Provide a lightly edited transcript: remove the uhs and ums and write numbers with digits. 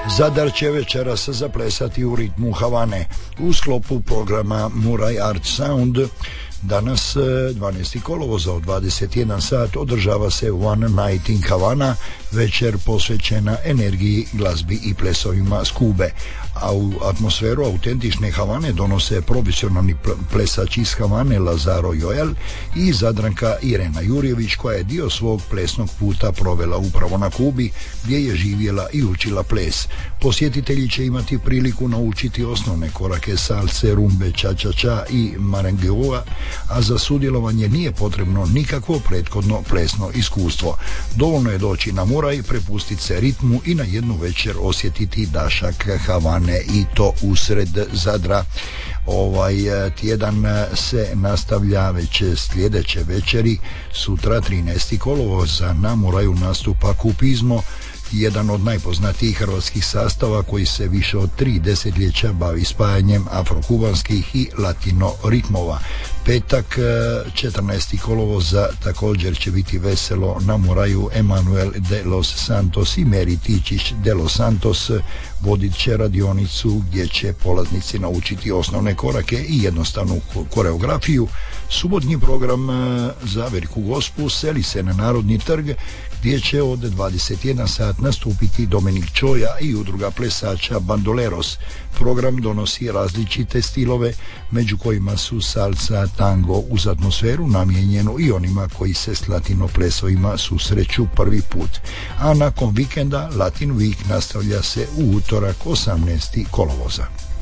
Zadar će večeras zaplesati u ritmu Havane u sklopu programa Muraj Art Sound. Danas 12. kolovoza od 21 sat održava se One Night in Havana, večer posvećena energiji, glazbi i plesovima s Kube. A u atmosferu autentične Havane donose profesionalni plesač iz Havane Lazaro Joel i Zadranka Irena Jurjević, koja je dio svog plesnog puta provela upravo na Kubi, gdje je živjela i učila ples. Posjetitelji će imati priliku naučiti osnovne korake salse, rumbe, ča-ča-ča i marengeua, a za sudjelovanje nije potrebno nikakvo prethodno plesno iskustvo. Dovoljno je doći na Muraj, prepustiti se ritmu i na jednu večer osjetiti dašak Havane, i to usred Zadra. Ovaj tjedan se nastavlja već sljedeće večeri. Sutra 13. kolovoza na Muraju nastupa Kupizmo, jedan od najpoznatijih hrvatskih sastava koji se više od 3 desetljeća bavi spajanjem afrokubanskih i latino ritmova. Petak 14. kolovoza također će biti veselo na Muraju. Emanuel de los Santos i Meri Tičić de los Santos vodit će radionicu gdje će polaznici naučiti osnovne korake i jednostavnu koreografiju. Subotnji program za Veliku Gospu seli se na Narodni trg, gdje će od 21 sat nastupiti Dominik Čoja i udruga plesača Bandoleros. Program donosi različite stilove, među kojima su salsa, tango, uz atmosferu namijenjenu i onima koji se s latino plesovima susreću prvi put. A nakon vikenda Latin Week nastavlja se u utorak 18. kolovoza.